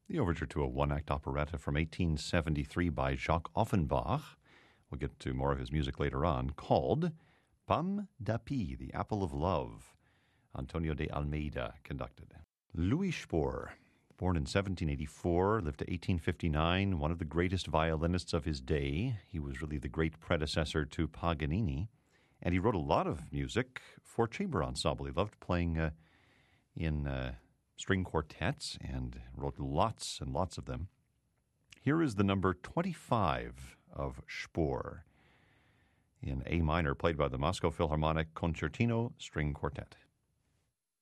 The overture to a one-act operetta from 1873 by Jacques Offenbach. We'll get to more of his music later on, called Pomme d'Api, the Apple of Love. Antonio de Almeida conducted. Louis Spohr, born in 1784, lived to 1859, one of the greatest violinists of his day. He was really the great predecessor to Paganini, and he wrote a lot of music for chamber ensemble. He loved playing in string quartets and wrote lots and lots of them. Here is the number 25 of Spohr in A minor, played by the Moscow Philharmonic Concertino String Quartet.